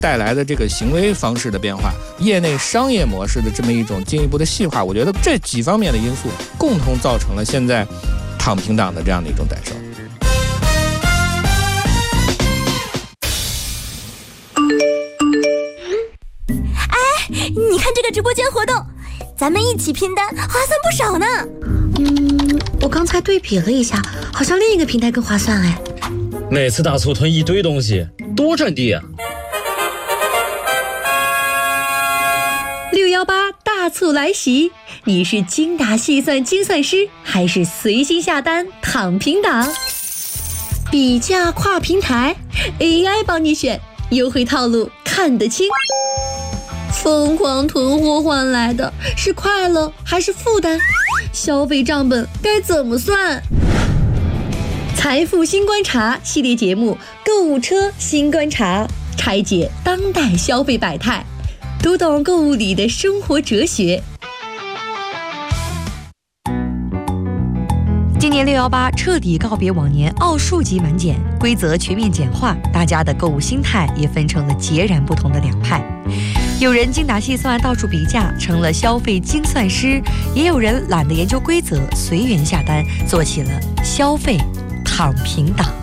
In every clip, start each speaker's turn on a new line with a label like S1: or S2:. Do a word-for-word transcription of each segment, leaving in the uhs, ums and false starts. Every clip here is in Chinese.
S1: 带来的这个行为方式的变化，业内商业模式的这么一种进一步的细化，我觉得这几方面的因素共同造成了现在躺平党的这样的一种感受。
S2: 哎，你看这个直播间活动，咱们一起拼单，划算不少呢。
S3: 嗯，我刚才对比了一下，好像另一个平台更划算哎。
S4: 每次大促囤一堆东西，多占地啊！
S3: 六一八大促来袭，你是精打细算精算师，还是随心下单躺平党？比价跨平台 ，A I 帮你选，优惠套路看得清。疯狂囤货换来的是快乐还是负担？消费账本该怎么算？财富新观察系列节目《购物车新观察》，拆解当代消费百态，读懂购物里的生活哲学。
S5: 今年六一八彻底告别往年奥数级满减，规则全面简化，大家的购物心态也分成了截然不同的两派。有人精打细算，到处比价，成了消费精算师；也有人懒得研究规则，随缘下单，做起了消费躺平党。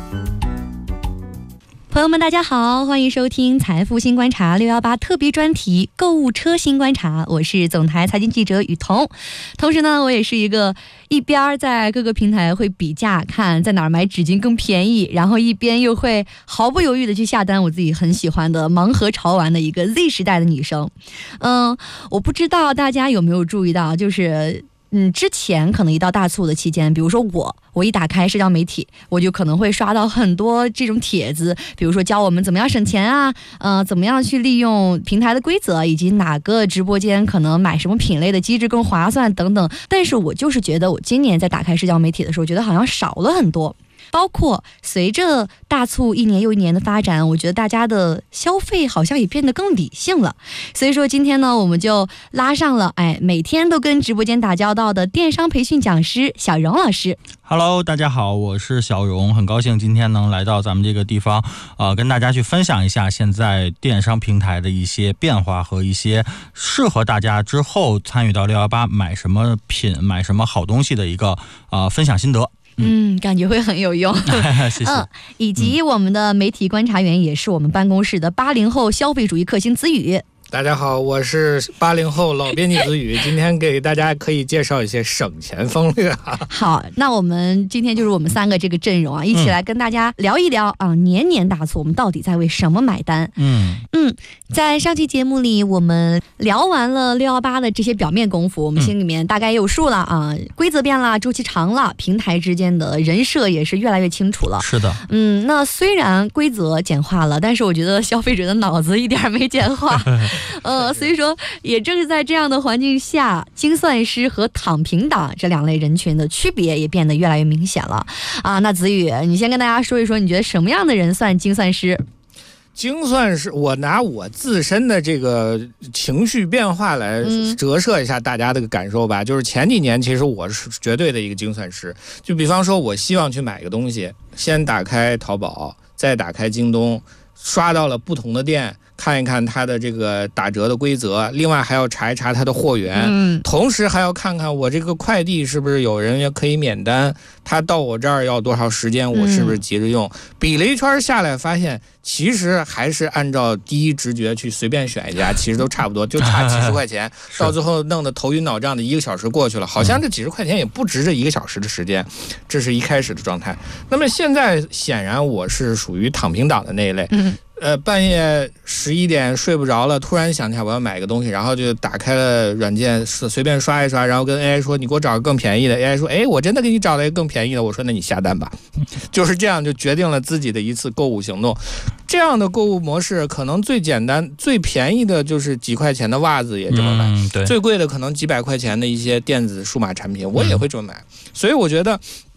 S5: 朋友们大家好，欢迎收听财富新观察六一八特别专题购物车新观察，我是总台财经记者雨桐。同时呢，我也是一个一边在各个平台会比价，看在哪儿买纸巾更便宜，然后一边又会毫不犹豫的去下单我自己很喜欢的盲盒潮玩的一个 Z 时代的女生。嗯，我不知道大家有没有注意到，就是嗯，之前可能一到大促的期间，比如说我，我一打开社交媒体，我就可能会刷到很多这种帖子，比如说教我们怎么样省钱啊，呃，怎么样去利用平台的规则，以及哪个直播间可能买什么品类的机制更划算等等。但是我就是觉得，我今年在打开社交媒体的时候，觉得好像少了很多。包括随着大促一年又一年的发展，我觉得大家的消费好像也变得更理性了。所以说今天呢，我们就拉上了哎，每天都跟直播间打交道的电商培训讲师小荣老师。
S6: Hello， 大家好，我是小荣，很高兴今天能来到咱们这个地方，呃，跟大家去分享一下现在电商平台的一些变化和一些适合大家之后参与到六一八买什么品、买什么好东西的一个呃分享心得。
S5: 嗯，感觉会很有用。
S6: 谢谢。
S5: 嗯，以及我们的媒体观察员也是我们办公室的八零后消费主义克星子宇。
S1: 大家好，我是八零后老编辑子宇，今天给大家可以介绍一些省钱攻略啊。
S5: 好，那我们今天就是我们三个这个阵容啊，一起来跟大家聊一聊、嗯、啊，年年大促我们到底在为什么买单？嗯嗯，在上期节目里我们聊完了六一八的这些表面功夫，我们心里面大概也有数了啊，规则变了，周期长了，平台之间的人设也是越来越清楚了。
S6: 是的，
S5: 嗯，那虽然规则简化了，但是我觉得消费者的脑子一点没简化。呃，所以说也正是在这样的环境下，精算师和躺平党这两类人群的区别也变得越来越明显了啊。那子宇，你先跟大家说一说，你觉得什么样的人算精算师？
S1: 精算师，我拿我自身的这个情绪变化来折射一下大家的感受吧。嗯、就是前几年，其实我是绝对的一个精算师。就比方说，我希望去买个东西，先打开淘宝，再打开京东，刷到了不同的店，看一看它的这个打折的规则，另外还要查一查它的货源，嗯，同时还要看看我这个快递是不是有人可以免单，它到我这儿要多少时间，我是不是急着用，嗯、比了一圈下来，发现其实还是按照第一直觉去随便选一家，其实都差不多，就差几十块钱，到最后弄得头晕脑胀的一个小时过去了，好像这几十块钱也不值这一个小时的时间，这是一开始的状态。那么现在显然我是属于躺平党的那一类。嗯呃，半夜十一点睡不着了，突然想起来我要买个东西，然后就打开了软件，随便刷一刷，然后跟 A I 说你给我找个更便宜的。A I 说，哎，我真的给你找了一个更便宜的。我说那你下单吧，就是这样就决定了自己的一次购物行动。这样的购物模式可能最简单、最便宜的就是几块钱的袜子也这么买，嗯、对，最贵的可能几百块钱的一些电子数码产品我也会这么买。嗯、所以我觉得。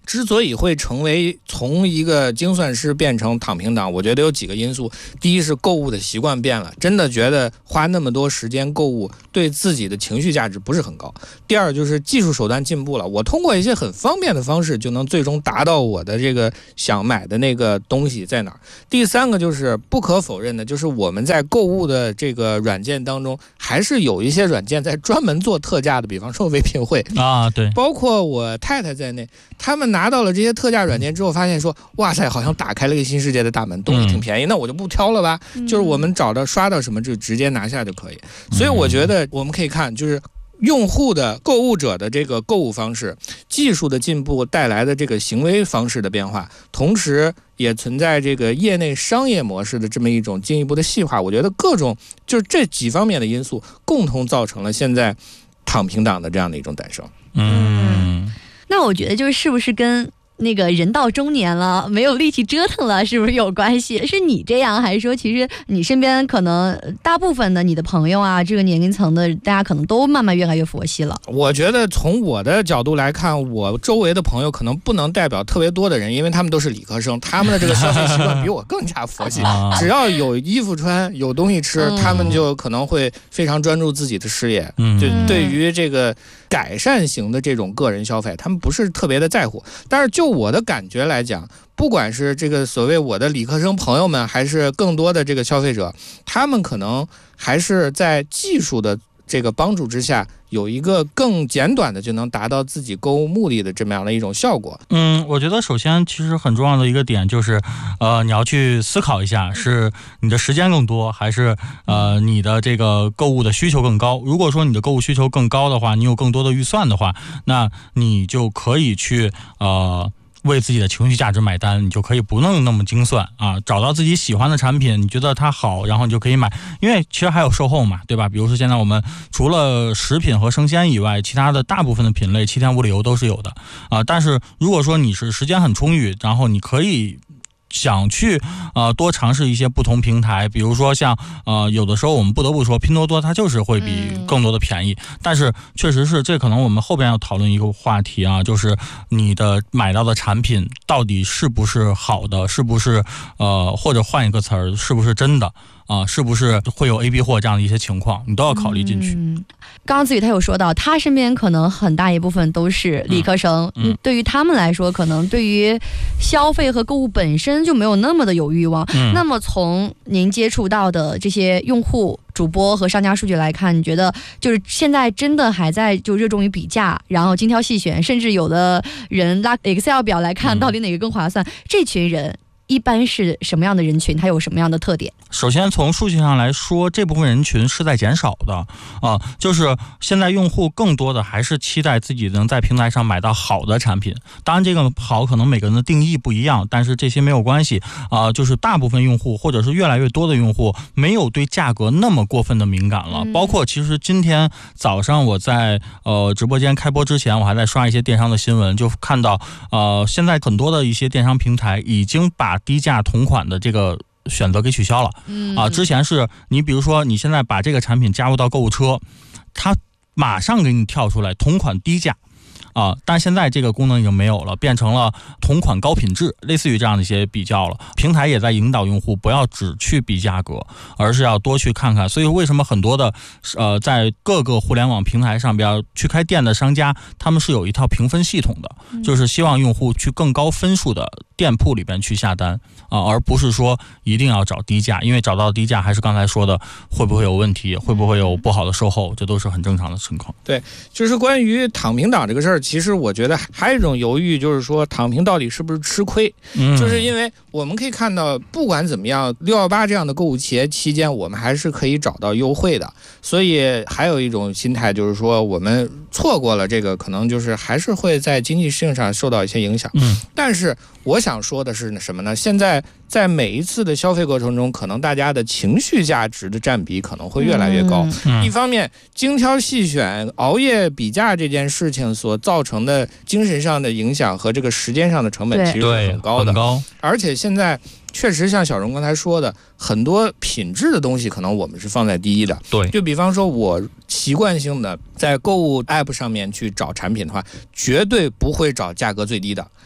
S1: 之所以会成为从一个精算师变成躺平党，我觉得有几个因素。第一是购物的习惯变了，真的觉得花那么多时间购物对自己的情绪价值不是很高。第二就是技术手段进步了，我通过一些很方便的方式就能最终达到我的这个想买的那个东西在哪儿。第三个就是不可否认的，就是我们在购物的这个软件当中，还是有一些软件在专门做特价的，比方说唯品会
S6: 啊，对，
S1: 包括我太太在内，他们拿到了这些特价软件之后，发现说，哇塞，好像打开了一个新世界的大门，东西挺便宜，嗯、那我就不挑了吧。嗯、就是我们找到刷到什么就直接拿下就可以。所以我觉得我们可以看，就是用户的购物者的这个购物方式，技术的进步带来的这个行为方式的变化，同时也存在这个业内商业模式的这么一种进一步的细化。我觉得各种就是这几方面的因素，共同造成了现在躺平党的这样的一种诞生。
S5: 嗯，那我觉得就是是不是跟那个人到中年了，没有力气折腾了，是不是有关系？是你这样，还是说其实你身边可能大部分的你的朋友啊，这个年龄层的大家可能都慢慢越来越佛系了？
S1: 我觉得从我的角度来看，我周围的朋友可能不能代表特别多的人，因为他们都是理科生，他们的这个消费习惯比我更加佛系。只要有衣服穿，有东西吃，他们就可能会非常专注自己的事业。嗯，就对于这个改善型的这种个人消费，他们不是特别的在乎。但是就我的感觉来讲，不管是这个所谓我的理科生朋友们，还是更多的这个消费者，他们可能还是在技术的这个帮助之下，有一个更简短的就能达到自己购物目的的这么样的一种效果。
S6: 嗯，我觉得首先其实很重要的一个点就是，呃，你要去思考一下，是你的时间更多，还是呃你的这个购物的需求更高。如果说你的购物需求更高的话，你有更多的预算的话，那你就可以去呃。为自己的情绪价值买单，你就可以不弄那么精算啊，找到自己喜欢的产品，你觉得它好，然后你就可以买。因为其实还有售后嘛，对吧？比如说现在我们除了食品和生鲜以外，其他的大部分的品类七天无理由都是有的啊。但是如果说你是时间很充裕，然后你可以想去呃多尝试一些不同平台，比如说像呃有的时候我们不得不说拼多多它就是会比更多的便宜，嗯、但是确实是这可能我们后边要讨论一个话题啊，就是你的买到的产品到底是不是好的，是不是呃或者换一个词儿，是不是真的。啊，是不是会有 A B 货这样的一些情况，你都要考虑进去。
S5: 嗯，刚刚子宇他有说到，他身边可能很大一部分都是理科生，嗯，嗯对于他们来说，可能对于消费和购物本身就没有那么的有欲望。嗯，那么从您接触到的这些用户、主播和商家数据来看，你觉得就是现在真的还在就热衷于比价，然后精挑细选，甚至有的人拉 Excel 表来看到底哪个更划算，嗯、这群人一般是什么样的人群？它有什么样的特点？
S6: 首先从数据上来说，这部分人群是在减少的啊，就是现在用户更多的还是期待自己能在平台上买到好的产品。当然这个好可能每个人的定义不一样，但是这些没有关系啊，就是大部分用户或者是越来越多的用户没有对价格那么过分的敏感了。嗯、包括其实今天早上我在呃直播间开播之前，我还在刷一些电商的新闻，就看到呃现在很多的一些电商平台已经把低价同款的这个选择给取消了。嗯啊，之前是你比如说你现在把这个产品加入到购物车，它马上给你跳出来同款低价。啊，但现在这个功能已经没有了，变成了同款高品质，类似于这样的一些比较了。平台也在引导用户不要只去比价格，而是要多去看看。所以为什么很多的呃在各个互联网平台上边去开店的商家，他们是有一套评分系统的，就是希望用户去更高分数的店铺里边去下单啊，而不是说一定要找低价，因为找到低价还是刚才说的会不会有问题，会不会有不好的售后，这都是很正常的情况。
S1: 对，就是关于躺平党这个事儿，其实我觉得还有一种犹豫，就是说躺平到底是不是吃亏？嗯，就是因为我们可以看到，不管怎么样，六一八这样的购物节期间，我们还是可以找到优惠的。所以还有一种心态，就是说我们错过了这个，可能就是还是会在经济性上受到一些影响。嗯，但是我想说的是什么呢？现在在每一次的消费过程中，可能大家的情绪价值的占比可能会越来越高。嗯、一方面，精挑细选、熬夜比价这件事情所造成的精神上的影响和这个时间上的成本其实是很高的。
S6: 很高。
S1: 而且现在确实像小荣刚才说的，很多品质的东西可能我们是放在第一的。
S6: 对，
S1: 就比方说我习惯性的在购物 app 上面去找产品的话，绝对不会找价格最低的。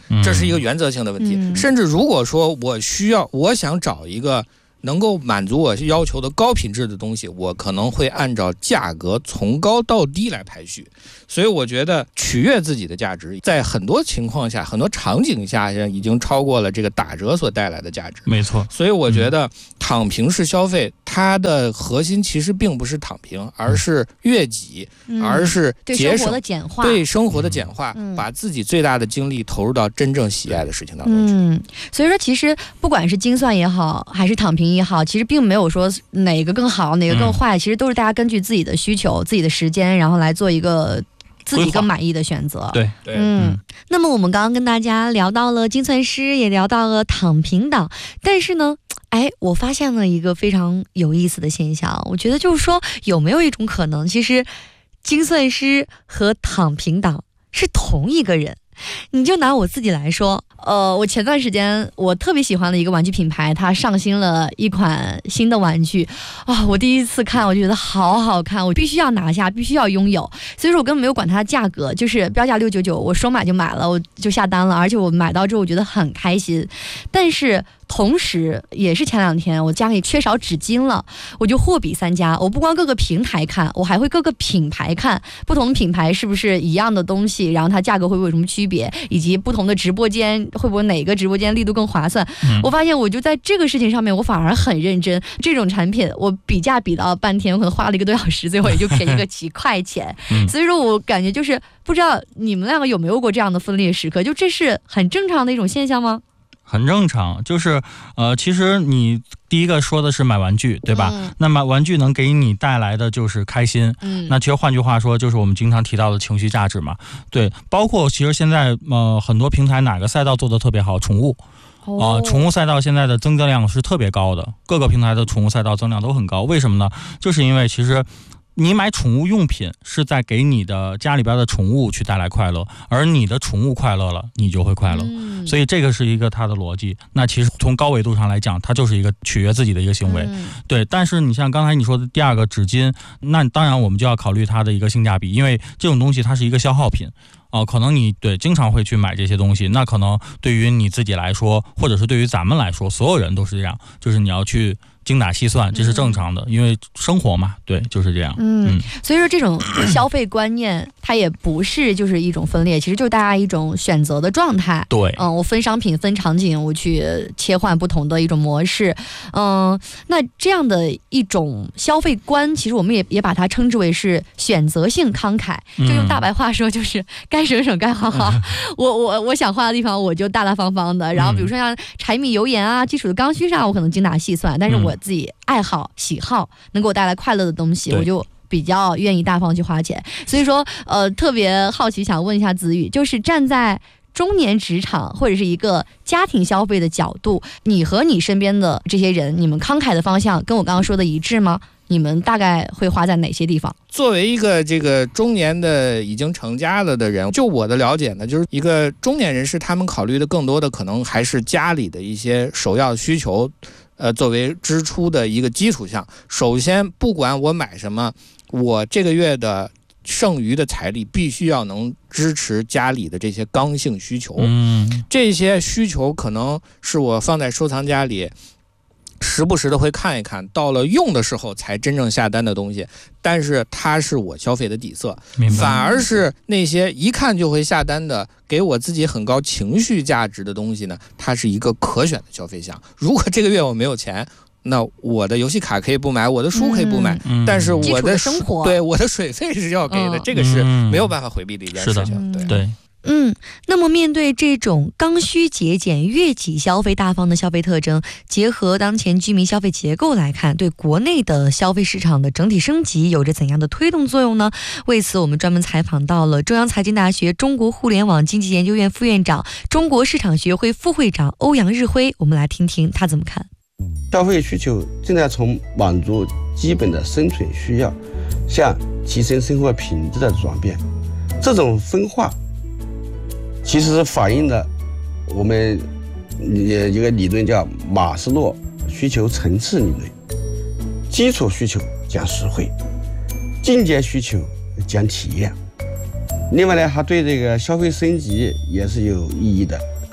S1: 这是一个原则性的问题。
S5: 嗯、
S1: 甚至如果说我需要，我想找一个能够满足我要求的高品质的东西，我可能会按照价格从高到低来排序。所以我觉得取悦自己的价值，在很多情况下、很多场景下，已经超过了这个打折所带来的价值。
S6: 没错。
S1: 所以我觉得躺平式消费，它的核心其实并不是躺平，而是悦己，
S5: 嗯、
S1: 而是节省，
S5: 对生活的简化，
S1: 对生活的简化、
S5: 嗯，
S1: 把自己最大的精力投入到真正喜爱的事情当中去。
S5: 嗯，所以说其实不管是精算也好，还是躺平也好，其实并没有说哪个更好，哪个更坏，嗯、其实都是大家根据自己的需求、自己的时间，然后来做一个自己更满意的选择。
S6: 对
S1: 对，
S5: 嗯。嗯那么我们刚刚跟大家聊到了精算师，也聊到了躺平党，但是呢，哎，我发现了一个非常有意思的现象，我觉得就是说，有没有一种可能，其实精算师和躺平党是同一个人？你就拿我自己来说，呃，我前段时间我特别喜欢的一个玩具品牌，它上新了一款新的玩具啊、哦！我第一次看，我就觉得好好看，我必须要拿下，必须要拥有。所以说我根本没有管它的价格，就是标价六九九，我说买就买了，我就下单了，而且我买到之后我觉得很开心。但是同时也是前两天我家里缺少纸巾了，我就货比三家，我不光各个平台看，我还会各个品牌看，不同的品牌是不是一样的东西，然后它价格会不会有什么区别，以及不同的直播间会不会哪个直播间力度更划算、嗯、我发现我就在这个事情上面我反而很认真，这种产品我比价比到半天，我可能花了一个多小时，最后也就给一个几块钱、嗯、所以说我感觉就是不知道你们两个有没有过这样的分裂时刻，就这是很正常的一种现象吗？
S6: 很正常，就是呃，其实你第一个说的是买玩具，对吧？嗯、那买玩具能给你带来的就是开心。嗯，那其实换句话说，就是我们经常提到的情绪价值嘛。对，包括其实现在呃很多平台哪个赛道做得特别好，宠物。啊、呃，宠物赛道现在的增增量是特别高的，各个平台的宠物赛道增量都很高。为什么呢？就是因为其实你买宠物用品是在给你的家里边的宠物去带来快乐，而你的宠物快乐了，你就会快乐。嗯、所以这个是一个它的逻辑。那其实从高维度上来讲，它就是一个取悦自己的一个行为。嗯、对，但是你像刚才你说的第二个纸巾，那当然我们就要考虑它的一个性价比，因为这种东西它是一个消耗品。哦、呃，可能你对经常会去买这些东西，那可能对于你自己来说，或者是对于咱们来说，所有人都是这样，就是你要去精打细算，这是正常的，嗯、因为生活嘛，对，就是这样。
S5: 嗯，嗯所以说这种消费观念，它也不是就是一种分裂，其实就是大家一种选择的状态。
S6: 对，
S5: 嗯，我分商品、分场景，我去切换不同的一种模式。嗯，那这样的一种消费观，其实我们也也把它称之为是选择性慷慨。就用大白话说，就是该省省，该花花。嗯、我我我想花的地方，我就大大方方的。然后比如说像柴米油盐啊，基础的刚需上，我可能精打细算，但是我自己爱好喜好能给我带来快乐的东西，我就比较愿意大方去花钱。所以说呃特别好奇想问一下子宇，就是站在中年职场或者是一个家庭消费的角度，你和你身边的这些人，你们慷慨的方向跟我刚刚说的一致吗？你们大概会花在哪些地方？
S1: 作为一个这个中年的已经成家了的人，就我的了解呢，就是一个中年人士，他们考虑的更多的可能还是家里的一些首要需求，呃，作为支出的一个基础项。首先，不管我买什么，我这个月的剩余的财力必须要能支持家里的这些刚性需求。嗯，这些需求可能是我放在收藏夹里，时不时的会看一看，到了用的时候才真正下单的东西，但是它是我消费的底色。反而是那些一看就会下单的，给我自己很高情绪价值的东西呢，它是一个可选的消费项。如果这个月我没有钱，那我的游戏卡可以不买，我的书可以不买，嗯、但是我的
S5: 生活，
S1: 对我的水费是要给的，嗯、这个是没有办法回避的一件事情。对对。
S5: 嗯，那么面对这种刚需节俭、悦己消费大方的消费特征，结合当前居民消费结构来看，对国内的消费市场的整体升级有着怎样的推动作用呢？为此，我们专门采访到了中央财经大学中国互联网经济研究院副院长、中国市场学会副会长欧阳日辉，我们来听听他怎么看。
S7: 消费需求正在从满足基本的生存需要，向提升生活品质的转变。这种分化其实反映了我们一个理论叫马斯洛需求层次理论。基础需求讲实惠，进阶需求讲体验。另外呢，它对这个消费升级也是有意义的。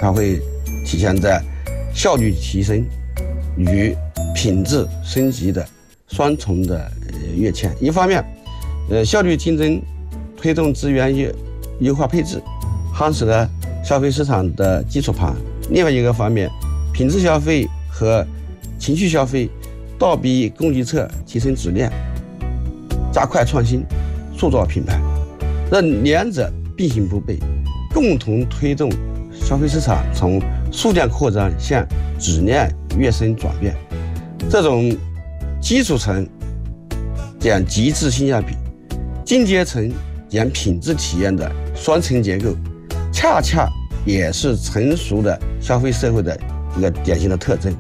S7: 它会体现在效率提升与品质升级的双重的跃迁。一方面，呃，效率竞争推动资源优优化配置，夯实了消费市场的基础盘；另外一个方面，品质消费和情绪消费倒逼供给侧提升质量，加快创新，塑造品牌。这两者并行不悖，共同推动消费市场从数量扩张向质量跃升转变。这种基础层讲极致性价比，进阶层讲品质体验的双层结构，恰恰也是成熟的消费社会的一个典型的特征。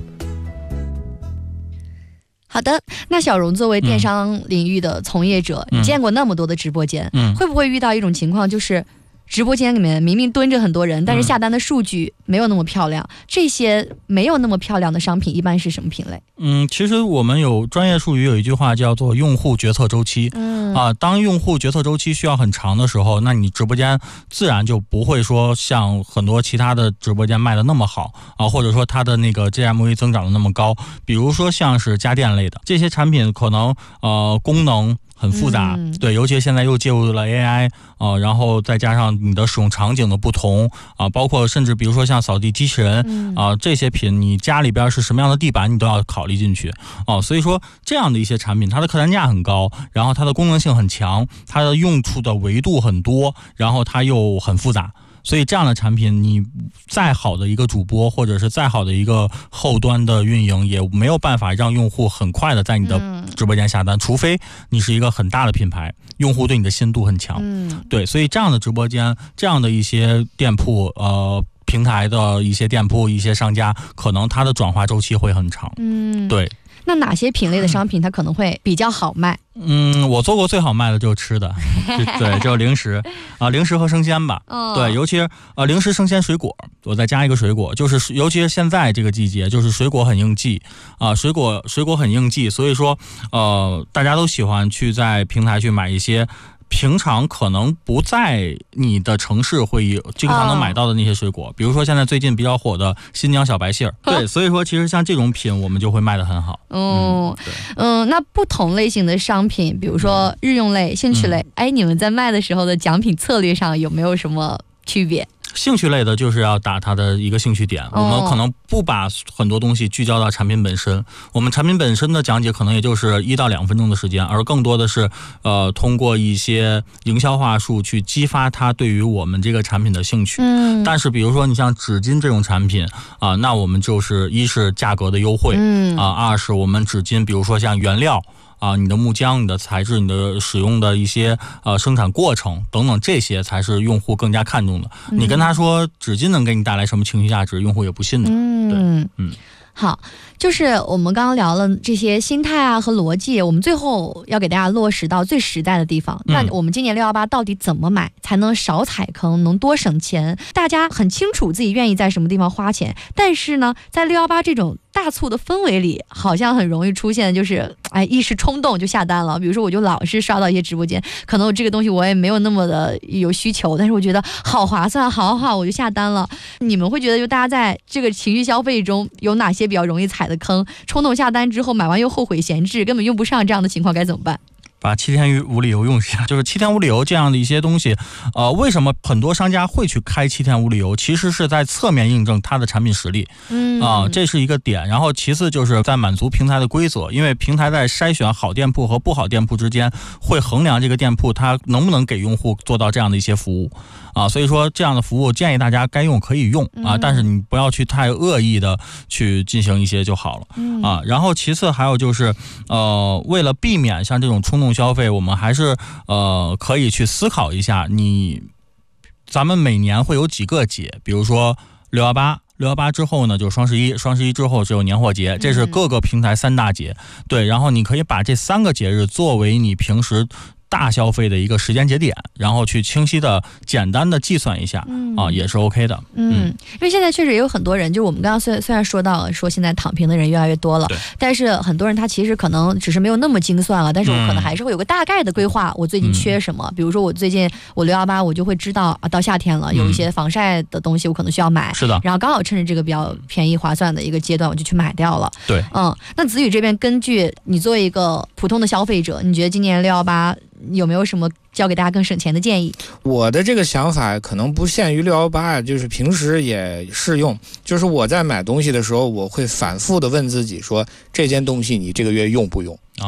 S5: 好的，那小荣作为电商领域的从业者，
S6: 嗯、
S5: 你见过那么多的直播间，
S6: 嗯，
S5: 会不会遇到一种情况，就是直播间里面明明蹲着很多人，但是下单的数据没有那么漂亮？嗯、这些没有那么漂亮的商品，一般是什么品类？
S6: 嗯，其实我们有专业术语，有一句话叫做用户决策周期。嗯啊，当用户决策周期需要很长的时候，那你直播间自然就不会说像很多其他的直播间卖的那么好啊，或者说它的那个 G M V 增长的那么高。比如说像是家电类的这些产品，可能呃功能很复杂，嗯、对，尤其现在又介入了 A I 啊、呃，然后再加上你的使用场景的不同啊、呃，包括甚至比如说像扫地机器人啊、嗯呃、这些品，你家里边是什么样的地板，你都要考虑进去哦、呃。所以说这样的一些产品，它的客单价很高，然后它的功能性很强，它的用处的维度很多，然后它又很复杂。所以这样的产品，你再好的一个主播，或者是再好的一个后端的运营，也没有办法让用户很快的在你的直播间下单，嗯、除非你是一个很大的品牌，用户对你的信度很强。嗯，对，所以这样的直播间，这样的一些店铺，呃，平台的一些店铺、一些商家，可能它的转化周期会很长。嗯，对。
S5: 那哪些品类的商品它可能会比较好卖？
S6: 嗯，我做过最好卖的就是吃的，对，就是零食啊、呃，零食和生鲜吧。哦、对，尤其是呃零食、生鲜、水果，我再加一个水果，就是尤其是现在这个季节，就是水果很应季啊、呃，水果水果很应季，所以说呃大家都喜欢去在平台去买一些平常可能不在你的城市会经常能买到的那些水果， oh. 比如说现在最近比较火的新疆小白杏儿，对，所以说其实像这种品我们就会卖得很好。
S5: 哦，嗯，嗯，那不同类型的商品，比如说日用类、兴趣类，嗯、哎，你们在卖的时候的奖品策略上有没有什么区别？
S6: 兴趣类的就是要打它的一个兴趣点，我们可能不把很多东西聚焦到产品本身，我们产品本身的讲解可能也就是一到两分钟的时间，而更多的是呃通过一些营销话术去激发它对于我们这个产品的兴趣。嗯，但是比如说你像纸巾这种产品啊、呃，那我们就是一是价格的优惠，嗯啊、呃，二是我们纸巾，比如说像原料。啊，你的木浆、你的材质、你的使用的一些呃生产过程等等，这些才是用户更加看重的。嗯、你跟他说纸巾能给你带来什么情绪价值，用户也不信的。嗯，对，嗯。
S5: 好，就是我们刚刚聊了这些心态啊和逻辑，我们最后要给大家落实到最实在的地方。那我们今年六一八到底怎么买才能少踩坑，能多省钱？大家很清楚自己愿意在什么地方花钱，但是呢，在六一八这种大促的氛围里，好像很容易出现就是哎一时冲动就下单了。比如说我就老是刷到一些直播间，可能我这个东西我也没有那么的有需求，但是我觉得好划算，好好我就下单了。你们会觉得就大家在这个情绪消费中有哪些比较容易踩的坑？冲动下单之后买完又后悔闲置，根本用不上，这样的情况该怎么办？
S6: 把七天无理由用下，就是七天无理由这样的一些东西，呃，为什么很多商家会去开七天无理由？其实是在侧面印证它的产品实力，嗯啊、呃，这是一个点。然后其次就是在满足平台的规则，因为平台在筛选好店铺和不好店铺之间，会衡量这个店铺它能不能给用户做到这样的一些服务。啊，所以说这样的服务建议大家该用可以用啊，但是你不要去太恶意的去进行一些就好了啊。然后其次还有就是，呃，为了避免像这种冲动消费，我们还是呃可以去思考一下，你咱们每年会有几个节，比如说六一八。六一八之后呢，就双十一，双十一之后只有年货节，这是各个平台三大节。对，然后你可以把这三个节日作为你平时大消费的一个时间节点，然后去清晰的、简单的计算一下、嗯、啊，也是 OK 的。
S5: 嗯，因为现在确实也有很多人，就我们刚刚虽虽然说到了说现在躺平的人越来越多了，但是很多人他其实可能只是没有那么精算了，但是我可能还是会有个大概的规划，我最近缺什么、嗯、比如说我最近我六一八我就会知道啊，到夏天了、嗯、有一些防晒的东西我可能需要买，
S6: 是的，
S5: 然后刚好趁着这个比较便宜划算的一个阶段我就去买掉了。
S6: 对，
S5: 嗯，那子宇这边根据你作为一个普通的消费者，你觉得今年六一八有没有什么教给大家更省钱的建议？
S1: 我的这个想法可能不限于六一八，就是平时也适用。就是我在买东西的时候，我会反复的问自己说，这件东西你这个月用不用？